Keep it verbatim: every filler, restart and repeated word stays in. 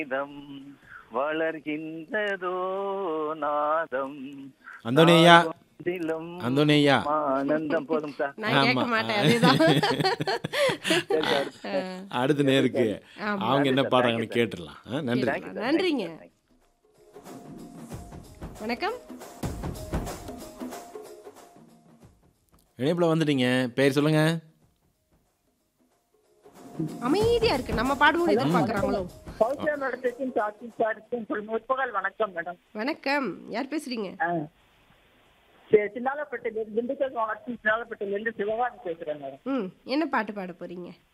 இதம் வளர்கின்றதோ நாதம் அந்தோனியா நாள்வொன்றிலும் அந்தோனியா ஆனந்தம். போதும் சார். நான் கேட்க ஆமா மாட்டேன் அதுதான். சரி சார். அஹ், அடுத்த நேருக்கு ஆமா. அவங்க என்ன நன்றி சார், பாடுறாங்கன்னு தேங்க்யூ சார். கேட்டுடலாம் ஆ, நன்றி Thank you sir, நன்றிங்க. thank you sir. வணக்கம். இணைப்புல வந்துட்டீங்க பேர் சொல்லுங்க அமைதியா இருக்கு. நம்ம பாடுவோம் எதிர்பார்க்கறாங்களோ? கௌசல்யா மேடத்துக்கும் சாத்விக் சாருக்கும் சொல்லும் முற்பகல் வணக்கம் மேடம். வணக்கம். யார் பேசுறீங்க? ஆ. சரி, சின்னாலப்பேட்டையில திண்டுக்கல் மாவட்டம் சின்னாலப்பேட்டையில இருந்து சிவகாமி பேசுறேன் மேடம். ம் என்ன பாட்டு பாட போறீங்க?